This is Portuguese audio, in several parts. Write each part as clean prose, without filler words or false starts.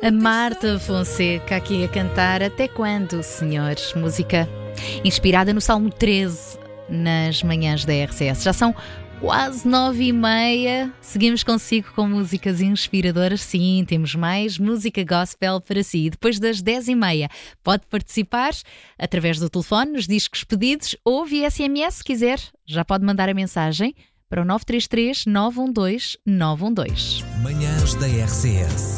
A Marta Fonseca aqui a cantar Até Quando, Senhores? Música inspirada no Salmo 13, nas manhãs da RCS. Já são quase 9h30. Seguimos consigo com músicas inspiradoras. Sim, temos mais música gospel para si. Depois das 10h30 pode participar através do telefone, nos discos pedidos ou via SMS, se quiser. Já pode mandar a mensagem para o 933 912 912. Manhãs da RCS.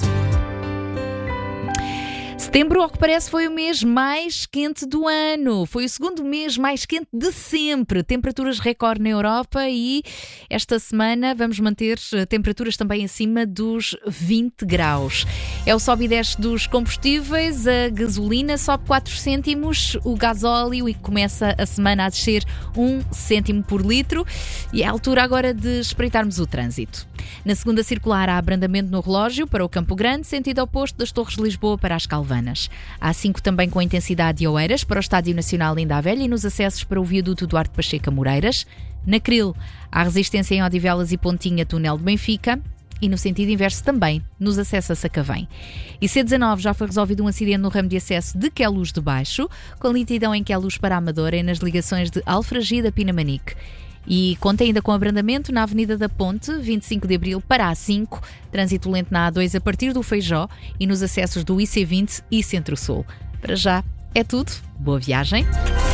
Setembro, ao que parece, foi o mês mais quente do ano. Foi o segundo mês mais quente de sempre. Temperaturas recorde na Europa e esta semana vamos manter temperaturas também acima dos 20 graus. É o sobe e desce dos combustíveis. A gasolina sobe 4 cêntimos, o gasóleo, e começa a semana a descer 1 cêntimo por litro. E é a altura agora de espreitarmos o trânsito. Na segunda circular há abrandamento no relógio para o Campo Grande, sentido oposto das Torres de Lisboa para as Calvanas. Há 5 também com intensidade de Oeiras para o Estádio Nacional Linda a Velha e nos acessos para o viaduto Duarte Pacheco a Moreiras. Na Cril há resistência em Odivelas e Pontinha, túnel de Benfica. E no sentido inverso também, nos acessos a Sacavém. E C19 já foi resolvido um acidente no ramo de acesso de Queluz de Baixo, com lentidão em Queluz para a Amadora e nas ligações de Alfragide a Pinamanique. E conta ainda com abrandamento na Avenida da Ponte, 25 de Abril para a A5, trânsito lento na A2 a partir do Feijó e nos acessos do IC20 e Centro-Sul. Para já é tudo. Boa viagem.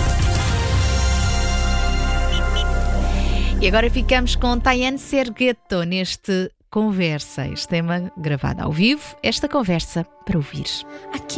E agora ficamos com Tayane Sergueto neste Conversa. Este tema gravado ao vivo, esta conversa para ouvir.